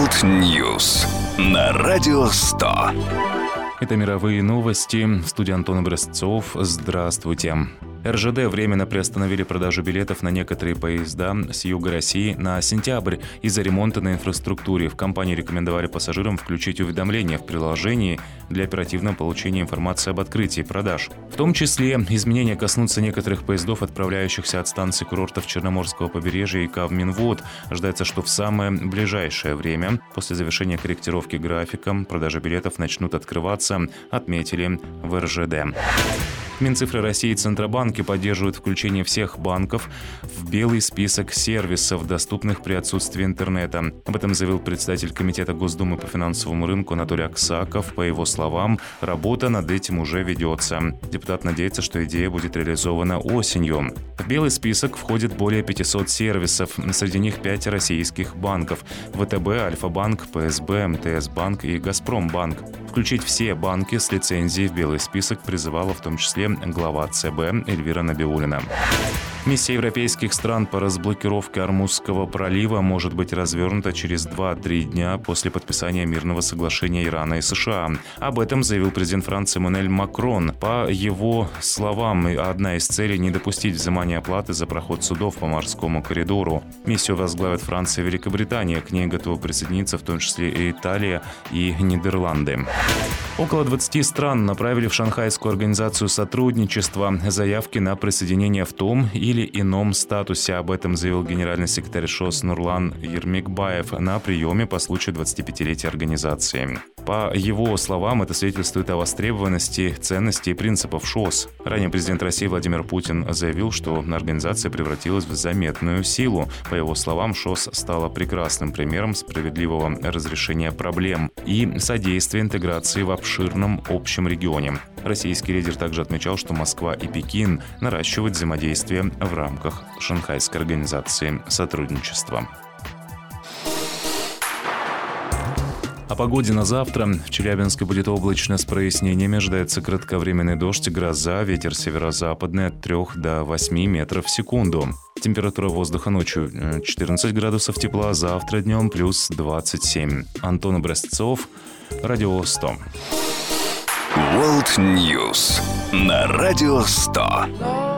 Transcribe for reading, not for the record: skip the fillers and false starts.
World News на Радио 100. Это мировые новости. В студии Антон Образцов. Здравствуйте. РЖД временно приостановили продажу билетов на некоторые поезда с юга России на сентябрь из-за ремонта на инфраструктуре. В компании рекомендовали пассажирам включить уведомления в приложении для оперативного получения информации об открытии продаж. В том числе изменения коснутся некоторых поездов, отправляющихся от станций курортов Черноморского побережья и Кавминвод. Ожидается, что в самое ближайшее время, после завершения корректировки графика, продажи билетов начнут открываться, отметили в РЖД. Минцифры России и Центробанки поддерживают включение всех банков в белый список сервисов, доступных при отсутствии интернета. Об этом заявил председатель Комитета Госдумы по финансовому рынку Анатолий Аксаков. По его словам, работа над этим уже ведется. Депутат надеется, что идея будет реализована осенью. В белый список входит более 500 сервисов. Среди них 5 российских банков – ВТБ, Альфа-банк, ПСБ, МТС-банк и Газпромбанк. Включить все банки с лицензией в белый список призывала в том числе глава ЦБ Эльвира Набиуллина. Миссия европейских стран по разблокировке Ормузского пролива может быть развернута через 2-3 дня после подписания мирного соглашения Ирана и США. Об этом заявил президент Франции Эммануэль Макрон. По его словам, одна из целей – не допустить взимания оплаты за проход судов по морскому коридору. Миссию возглавят Франция и Великобритания. К ней готовы присоединиться в том числе и Италия и Нидерланды. Около 20 стран направили в Шанхайскую организацию сотрудничества заявки на присоединение в том или ином статусе. Об этом заявил генеральный секретарь ШОС Нурлан Ермекбаев на приеме по случаю 25-летия организации. По его словам, это свидетельствует о востребованности ценностей и принципов ШОС. Ранее президент России Владимир Путин заявил, что организация превратилась в заметную силу. По его словам, ШОС стала прекрасным примером справедливого разрешения проблем и содействия интеграции в обширном общем регионе. Российский лидер также отмечал, что Москва и Пекин наращивают взаимодействие в рамках Шанхайской организации сотрудничества. О погоде на завтра. В Челябинске будет облачно с прояснениями. Ожидается кратковременный дождь, гроза, ветер северо-западный от 3 до 8 метров в секунду. Температура воздуха ночью 14 градусов тепла, завтра днем плюс 27. Антон Образцов, Радио 100. World News на Радио 100.